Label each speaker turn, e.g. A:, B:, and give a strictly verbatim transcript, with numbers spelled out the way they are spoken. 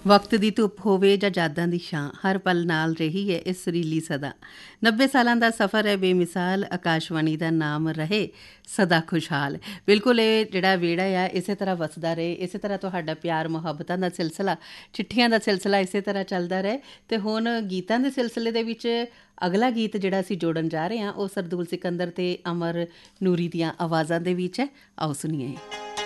A: ਵਕਤ ਦੀ ਧੁੱਪ ਹੋਵੇ ਜਾਂ ਯਾਦਾਂ ਦੀ ਛਾਂ, ਹਰ ਪਲ ਨਾਲ ਰਹੀ ਹੈ ਇਹ ਸੁਰੀਲੀ ਸਦਾ। ਨੱਬੇ ਸਾਲਾਂ ਦਾ ਸਫ਼ਰ ਹੈ ਬੇਮਿਸਾਲ, ਆਕਾਸ਼ਵਾਣੀ ਦਾ ਨਾਮ ਰਹੇ ਸਦਾ ਖੁਸ਼ਹਾਲ। ਬਿਲਕੁਲ ਇਹ ਜਿਹੜਾ ਵਿਹੜਾ ਆ ਇਸੇ ਤਰ੍ਹਾਂ ਵਸਦਾ ਰਹੇ, ਇਸੇ ਤਰ੍ਹਾਂ ਤੁਹਾਡਾ ਪਿਆਰ ਮੁਹੱਬਤਾਂ ਦਾ ਸਿਲਸਿਲਾ, ਚਿੱਠੀਆਂ ਦਾ ਸਿਲਸਿਲਾ ਇਸੇ ਤਰ੍ਹਾਂ ਚੱਲਦਾ ਰਹੇ। ਅਤੇ ਹੁਣ ਗੀਤਾਂ ਦੇ ਸਿਲਸਿਲੇ ਦੇ ਵਿੱਚ ਅਗਲਾ ਗੀਤ ਜਿਹੜਾ ਅਸੀਂ ਜੋੜਨ ਜਾ ਰਹੇ ਹਾਂ ਉਹ ਸਰਦੂਲ ਸਿਕੰਦਰ ਅਤੇ ਅਮਰ ਨੂਰੀ ਦੀਆਂ ਆਵਾਜ਼ਾਂ ਦੇ ਵਿੱਚ ਹੈ। ਆਓ ਸੁਣੀਏ।